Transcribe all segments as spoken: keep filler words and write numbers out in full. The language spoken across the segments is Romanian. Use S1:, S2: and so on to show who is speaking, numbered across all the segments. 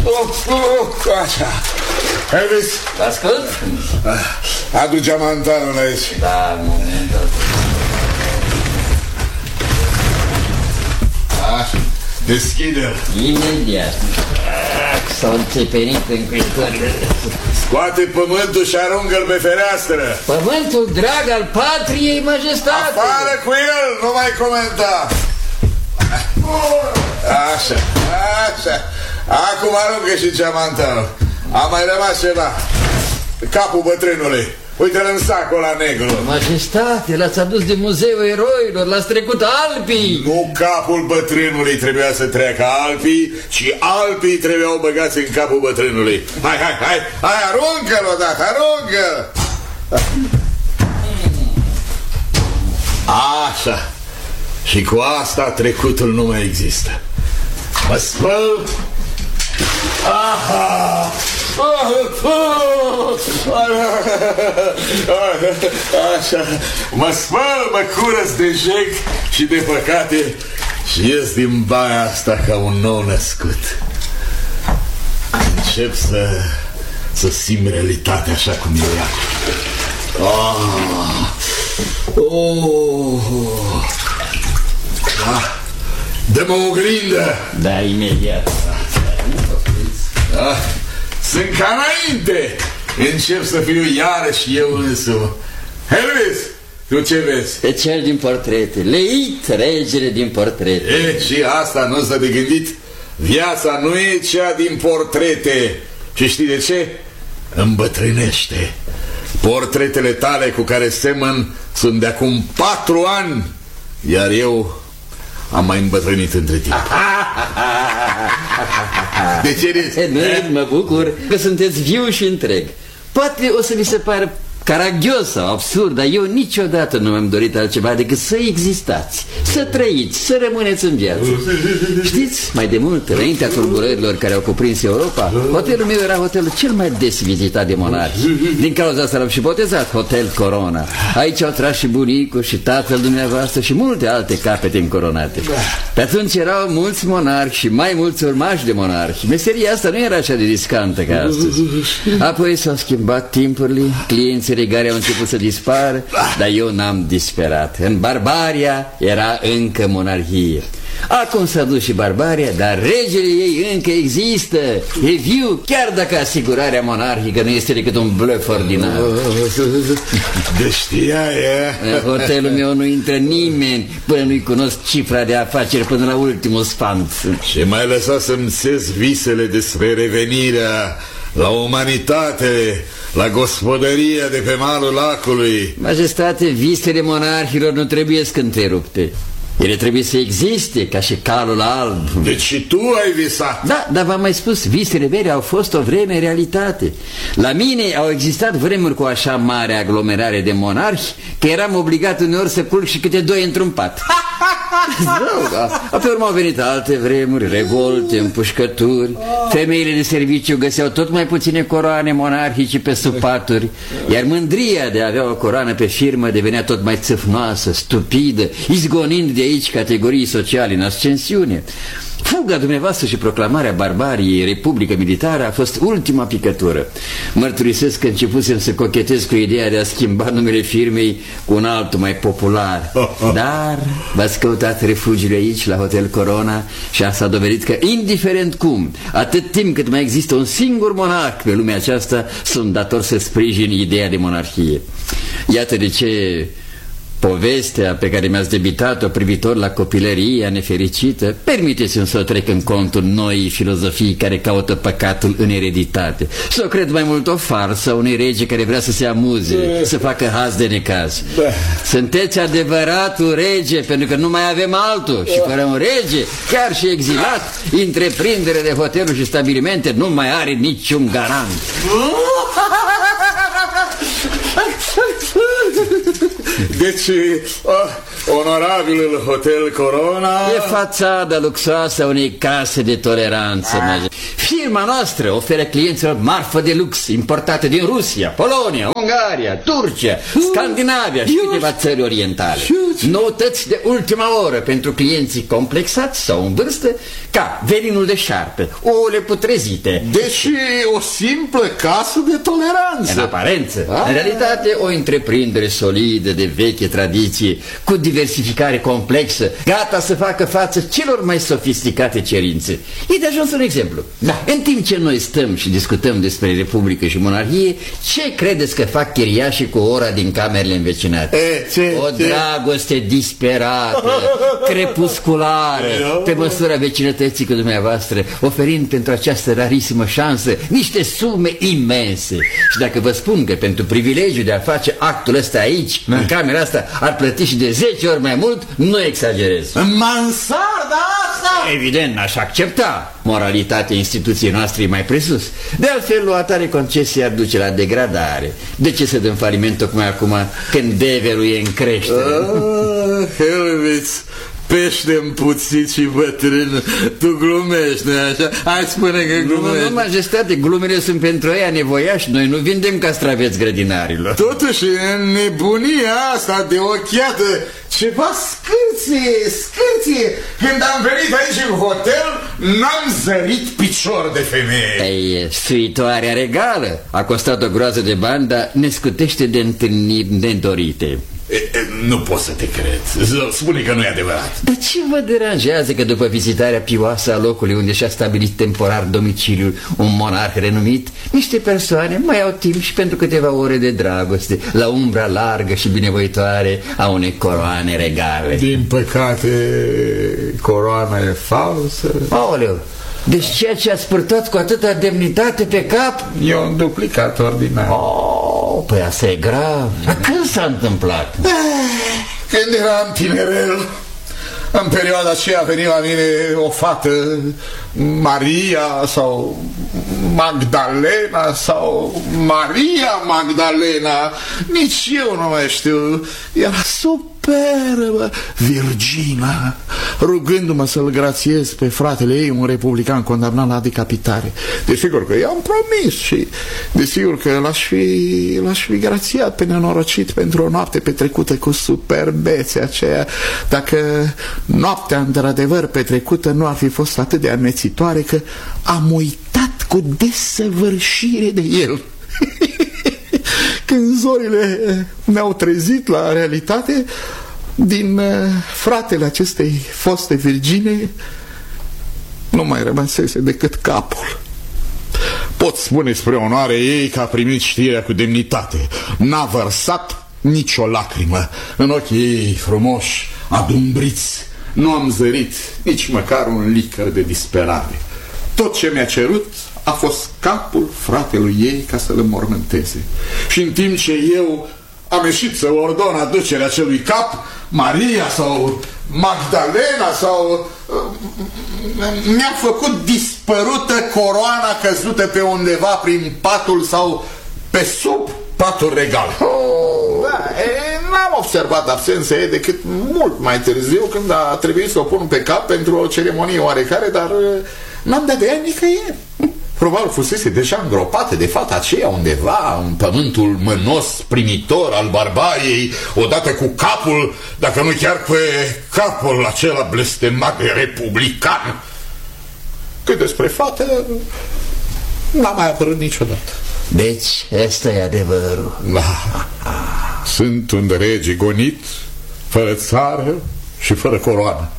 S1: Așa. Elvis?
S2: Ascult?
S1: Adu geamantanul aici.
S2: Da, momentul.
S1: Așa. Deschide-l.
S2: Imediat. S-au înțepenit încuitorile.
S1: Scoate pământul și aruncă-l pe fereastră.
S2: Pământul drag al patriei, majestate.
S1: Afară cu el, nu mai comenta. Așa, așa. Acum aruncă și geamantanul. A mai rămas ceva. Capul bătrânului. Uite-l în sacul ăla negru.
S2: Majestate, l-ați adus de Muzeul Eroilor, l-ați trecut Alpii.
S1: Nu capul bătrânului trebuia să treacă Alpii, ci Alpii trebuiau băgați în capul bătrânului. Hai, hai, hai, hai, aruncă-l odată, aruncă! Așa. Și cu asta trecutul nu mai există. Mă spăl. Aha! Așa. Mă spăl, mă curăț de jec și de păcate și ies din baia asta ca un nou născut. Încep să Să simt realitatea așa cum e ea. Oh. Oh. Da. Dă-mă o oglindă.
S2: Da, imediat.
S1: Da. Sunt ca înainte. Încep să fiu iarăși eu însumi. Elvis, tu ce vezi?
S2: Pe cel din portrete. Leit, regele din portrete.
S1: E, și asta nu s-a de gândit. Viața nu e cea din portrete. Și știi de ce? Îmbătrânește. Portretele tale cu care semăn sunt de acum patru ani, iar eu am mai îmbătrânit între timp. De ce râzi?
S2: Nu, mă bucur că sunteți viu și întreg. Poate o să vi se pară caragios sau absurd, dar eu niciodată nu mi-am dorit altceva decât să existați, să trăiți, să rămâneți în viață. Știți, mai de mult, înaintea tulburărilor care au cuprins Europa, hotelul meu era hotelul cel mai des vizitat de monarhi. Din cauza asta l-am și botezat Hotel Corona. Aici au tras și bunicul și tatăl dumneavoastră și multe alte capete încoronate. Pe atunci erau mulți monarhi și mai mulți urmași de monarhi. Meseria asta nu era așa de riscantă ca astăzi. Apoi s-au schimbat timpurile, clienții regare au început să dispară, dar eu n-am disperat. În Barbaria era încă monarhie. Acum s-a dus și Barbaria, dar regele ei încă există. E viu, chiar dacă asigurarea monarhică nu este decât un blăf ordinar.
S1: De știai, e?
S2: În hotelul meu nu intră nimeni până nu-i cunosc cifra de afaceri până la ultimul sfant.
S1: Și mai lăsa să-mi țes visele despre revenirea la umanitate, la gospodăria de pe malul lacului.
S2: Majestate, visele monarhilor nu trebuie să întrerupte. Ele trebuie să existe, ca și calul alb.
S1: Deci și tu ai visat?
S2: Da, dar v-am mai spus, visele mele au fost o vreme realitate. La mine au existat vremuri cu așa mare aglomerare de monarhi că eram obligat uneori să culc și câte doi într-un pat. Pe urmă au venit alte vremuri, revolte, împușcături. Femeile de serviciu găseau tot mai puține coroane monarhice pe sub paturi, iar mândria de a avea o coroană pe firmă devenea tot mai țâfnoasă, stupidă, izgonind de aici categorii sociale în ascensiune. Fuga dumneavoastră și proclamarea Barbariei Republică Militară a fost ultima picătură. Mărturisesc că începusem să cochetez cu ideea de a schimba numele firmei cu un altul mai popular. Dar v-ați căutat refugiul aici, la Hotel Corona, și asta a dovedit că, indiferent cum, atât timp cât mai există un singur monarh pe lumea aceasta, sunt dator să sprijin ideea de monarhie. Iată de ce povestea pe care mi-ați debitat-o privitor la copilăria nefericită, permiteți-mi să o trec în contul noii filozofii care caută păcatul în ereditate. Să o cred mai mult o farsă a unui rege care vrea să se amuze, să facă haz de necaz. Sunteți adevăratul rege, pentru că nu mai avem altul. Și fără un rege, chiar și exilat, întreprindere de hoteluri și stabilimente nu mai are niciun garant.
S1: Deci, Onorabilul Hotel Corona
S2: e fațada luxoasă a unei case de toleranță. Ah. Firma noastră oferă clienților marfă de lux importată din Rusia, Polonia, Ungaria, Turcia, Scandinavia și câteva țări orientale. Noutăți de ultima oră pentru clienții complexați sau în vârstă, ca veninul de șarpe, ouăle putrezite.
S1: Deși o simplă casă de toleranță.
S2: În aparență, ah. în realitate o întreprindere solidă de veche tradiție, cu diversificare complexă, gata să facă față celor mai sofisticate cerințe. E de ajuns un exemplu. Da. În timp ce noi stăm și discutăm despre Republică și Monarhie, ce credeți că fac chiriașii cu ora din camerele învecinate?
S1: E, ce,
S2: o
S1: ce?
S2: dragoste disperată, crepusculară, pe măsura vecinătății cu dumneavoastră, oferind pentru această rarisimă șansă niște sume imense. Și dacă vă spun că pentru privilegiul de a face actul ăsta aici, în camera asta, ar plăti și de zece ori mai mult, nu exagerez.
S1: În mansarda asta?
S2: Evident, n-aș accepta. Moralitatea instituției noastre e mai presus. De altfel, luatare concesie ar duce la degradare. De ce să dăm faliment tocmai acum, când deverul e în creștere?
S1: Ah, Helviț, pește împuțit și bătrân. Tu glumești, nu așa? Hai, spune că glumești.
S2: Nu, nu, majestate, glumele sunt pentru ei nevoiași. Noi nu vindem castraveți grădinarilor.
S1: Totuși, în nebunia asta de ochiată, ceva scârție, scârție. Când am venit aici în hotel, n-am zărit picior de femeie.
S2: Ei, suitoarea regală. A costat o groază de bani, dar ne scutește de întâlniri nedorite.
S1: E, e, nu pot să te cred. Spune că nu e adevărat.
S2: Dar ce vă deranjează că după vizitarea pioasă a locului unde și-a stabilit temporar domiciliul un monarh renumit, niște persoane mai au timp și pentru câteva ore de dragoste la umbra largă și binevoitoare a unei coroane regale?
S1: Din păcate, coroana e falsă.
S2: Aoleu, deci ceea ce ați purtat cu atâta demnitate pe cap
S1: e un duplicat ordinar.
S2: Oh, păi asta e grav. Când s-a întâmplat?
S1: Când eram tinerel. În perioada aceea a venit la mine o fată, Maria sau Magdalena sau Maria Magdalena, nici eu nu mai știu. Era superbă, Virgina, rugându-mă să-l grațiez pe fratele ei, un republican condamnat la decapitare. Desigur că i-am promis și desigur că l-aș fi, l-aș fi grațiat pe nenorocit pentru o noapte petrecută cu superbețea aceea, dacă noaptea într-adevăr petrecută nu ar fi fost atât de amețitoare că am uitat cu desăvârșire de el. Când zorile ne-au trezit la realitate, din fratele acestei foste Virgine nu mai rămăsese decât capul. Pot spune spre onoare ei că a primit știrea cu demnitate. N-a vărsat nicio lacrimă. În ochii ei frumoși, adumbriți, nu am zărit nici măcar un licăr de disperare. Tot ce mi-a cerut a fost capul fratelui ei ca să-l înmormânteze. Și în timp ce eu am ieșit să ordon aducerea acelui cap, Maria sau Magdalena sau mi-a făcut dispărută coroana căzută pe undeva prin patul sau pe sub patul regal. Oh, da, n-am observat absența ei decât mult mai târziu, când a trebuit să o pun pe cap pentru o ceremonie oarecare, dar n-am dat de ea nicăieri. Probabil fusese deja îngropată de fata aceea undeva în pământul mânos primitor al barbariei, odată cu capul, dacă nu chiar pe capul acela blestemat de republican. Cât despre fată, n-a mai apărut niciodată.
S2: Deci, ăsta e adevărul.
S1: Da. Sunt un rege gonit, fără țară și fără coroană.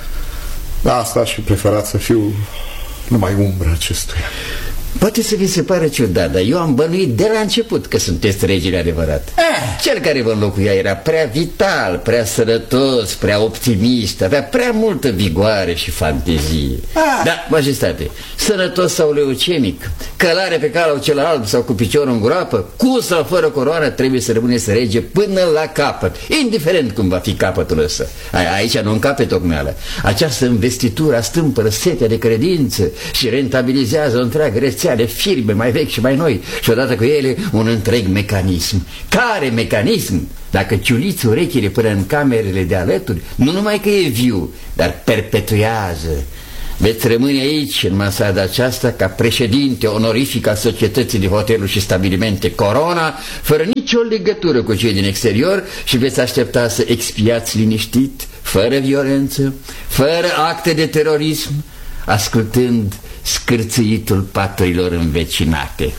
S1: Asta aș fi preferat să fiu numai umbra acestuia.
S2: Poate să vi se pare ciudat, dar eu am bănuit de la început că sunteți regele adevărat.
S1: eh.
S2: Cel care vă înlocuia era prea vital, prea sănătos, prea optimist, avea prea multă vigoare și fantezie. ah. Da, majestate, sănătos sau leucemic, călare pe calul cel alb sau cu piciorul în groapă, cu sau fără coroană, trebuie să rămâneți rege până la capăt, indiferent cum va fi capătul ăsta. Aici nu încape tocmeală. Această investitură stâmpără setea de credință și rentabilizează o întreagă rețea de firme mai vechi și mai noi și odată cu ele un întreg mecanism. Care mecanism? Dacă ciuliți urechile până în camerele de alături, nu numai că e viu, dar perpetuează. Veți rămâne aici, în masada aceasta, ca președinte onorific al Societății de Hoteluri și Stabilimente Corona, fără nicio legătură cu cei din exterior, și veți aștepta să expiați liniștit, fără violență, fără acte de terorism, ascultând scârțâitul paturilor învecinate.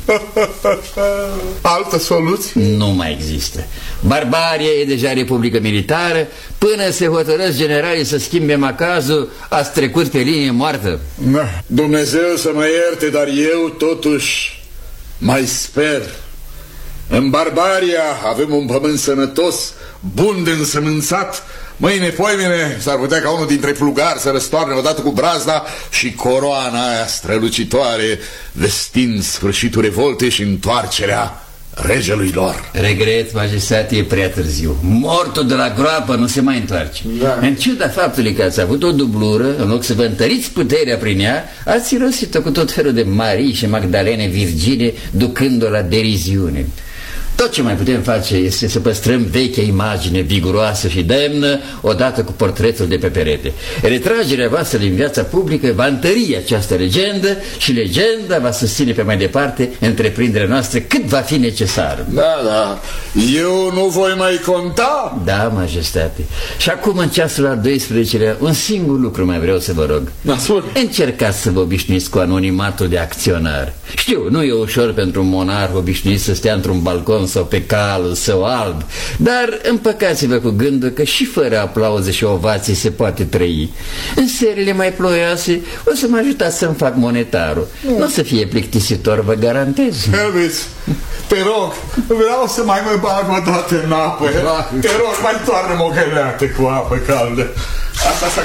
S1: Altă soluție?
S2: Nu mai există. Barbaria e deja republică militară. Până se hotărăsc generalii să schimbe macazul, ați trecut pe linie moartă.
S1: Da. Dumnezeu să mă ierte, dar eu totuși mai sper. În Barbaria avem un pământ sănătos, bun de însămânțat. Mâine, poimine, s-ar putea ca unul dintre plugari să răstoarne odată cu brazda și coroana aia strălucitoare, vestind sfârșitul revoltei și întoarcerea regelui lor.
S2: Regret, majestate, e prea târziu. Mortul de la groapă nu se mai întoarce. Da. În ciuda faptului că ați avut o dublură, în loc să vă întăriți puterea prin ea, ați irosit-o cu tot felul de Marii și Magdalene Virgine, ducând-o la deriziune. Tot ce mai putem face este să păstrăm vechea imagine viguroasă și demnă, odată cu portretul de pe perete. Retragerea voastră din viața publică va întări această legendă și legenda va susține pe mai departe întreprinderea noastră cât va fi necesar.
S1: Da, da. Eu nu voi mai conta?
S2: Da, majestate. Și acum, în ceasul al doisprezecelea, un singur lucru mai vreau să vă rog.
S1: Da, spune.
S2: Încercați să vă obișnuiți cu anonimatul de acționar. Știu, nu e ușor pentru un monarh obișnuit să stea într-un balcon sau pe calul său alb, dar împăcați-vă cu gândul că și fără aplauze și ovații se poate trăi. În serile mai ploioase o să mă ajutați să-mi fac monetarul. Mm. Nu o să fie plictisitor, vă garantez.
S1: Elvis, te rog, vreau să mai mă bag o dată în apă. Te rog, mai toarnă-mă o găleată cu apă caldă. Asta să...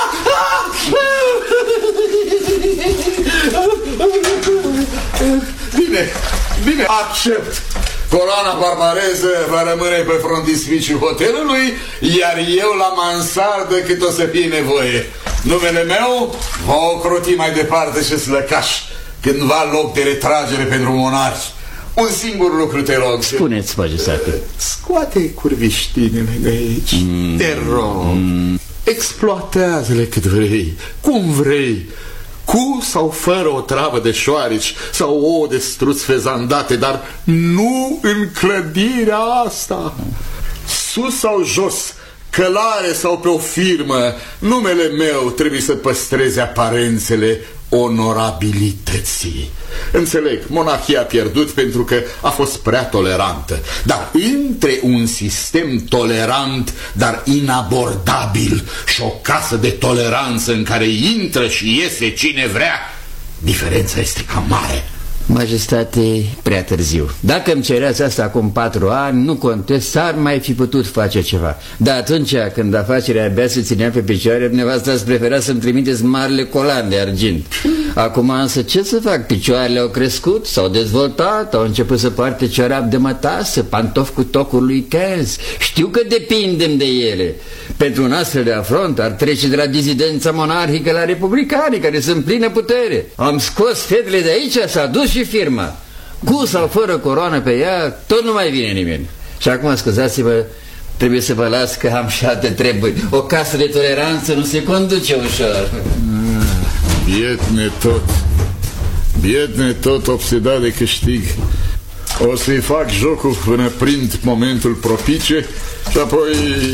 S1: Bine, bine, accept. Coroana barbareză va rămâne pe frontispiciul hotelului, iar eu la mansardă cât o să fie nevoie. Numele meu va ocroti mai departe și slăcaș cândva loc de retragere pentru monarhi. Un singur lucru te rog.
S2: Spuneți, majestate.
S1: Scoate curviștinile de aici. Mm. Te rog. Mm. Exploatează-le cât vrei, cum vrei, cu sau fără o travă de șoarici sau ouă de struț fezandate, dar nu în clădirea asta. Sus sau jos, călare sau pe o firmă, numele meu trebuie să păstreze aparențele onorabilității. Înțeleg, monarhia a pierdut pentru că a fost prea tolerantă, dar între un sistem tolerant, dar inabordabil, și o casă de toleranță în care intră și iese cine vrea, diferența este cam mare.
S2: Majestate, prea târziu. Dacă îmi cereați asta acum patru ani, nu contest, s-ar mai fi putut face ceva. Dar atunci, când afacerea abia se ținea pe picioare, dumneavoastră ați preferat să-mi trimiteți marile colan de argint. Acum însă ce să fac? Picioarele au crescut, s-au dezvoltat, au început să poarte ciorap de mătase, pantofi cu tocuri lui Kenz. Știu că depindem de ele. Pentru un astfel de afront ar trece de la dizidența monarhică la republicanii, care sunt plină putere. Am scos fetele de aici, s-a dus și firma. Cu sau fără coroană pe ea, tot nu mai vine nimeni. Și acum, scuzați-vă, trebuie să vă las că am și alte treburi. O casă de toleranță nu se conduce ușor.
S1: Bietne tot. Bietne tot obsedat de câștig. O să-i fac jocul până prind momentul propice și apoi...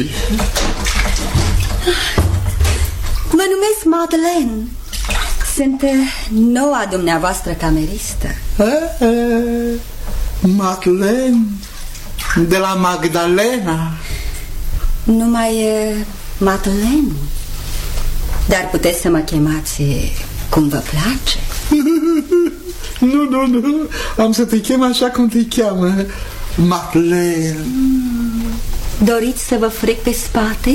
S3: Mă numesc Madeleine. Sunt noua dumneavoastră cameristă.
S1: A, a, Madeleine, de la Magdalena.
S3: Nu mai e Madeleine, dar puteți să mă chemați cum vă place.
S1: Nu, nu, nu, am să te chem așa cum te cheamă, Madeleine.
S3: Doriți să vă frec pe spate?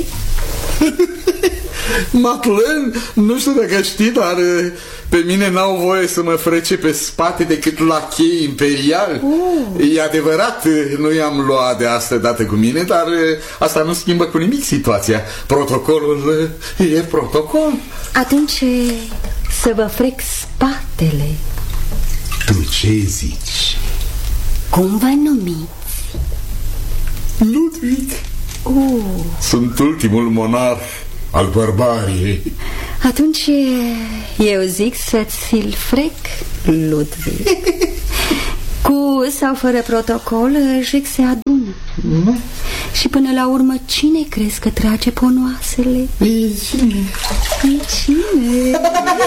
S1: Madeleine, nu știu dacă știi, dar pe mine n-au voie să mă frece pe spate decât la chei imperial. Oh. E adevărat, nu i-am luat de asta dată cu mine, dar asta nu schimbă cu nimic situația. Protocolul e protocol.
S3: Atunci să vă frec spatele.
S1: Tu ce zici?
S3: Cum vă numiți?
S1: Ludwig.
S3: Oh.
S1: Sunt ultimul monarh al barbariei.
S3: Atunci eu zic să ți-l frec, Ludwig. Cu sau fără protocol, Jec se adună. Mm. Și până la urmă, cine crezi că trage ponoasele?
S1: E cine?
S3: E cine?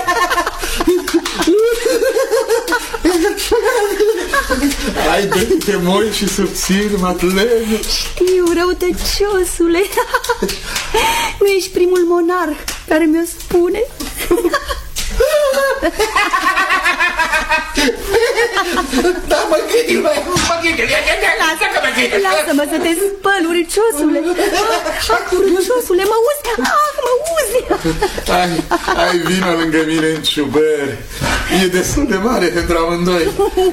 S1: Ai dă-te moi și subțiri, Madeleine.
S3: Știu, răutăciosule. Nu ești primul monarh care mi-o spune.
S1: Da, mă gândi, mă, mă gândi. Lasă-că mă gândi.
S3: Lasă-mă să te spăl, uriciosule. Ah, uriciosule, mă uzi. Ah, mă uzi.
S1: Hai, hai, vină lângă mine în ciubări. E destul de mare pentru amândoi.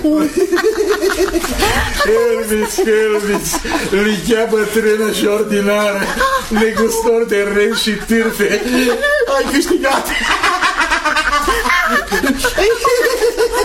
S1: Elvis, Elvis, lichea bătrână și ordinară, negustor de ren și târfe. Ai câștigat.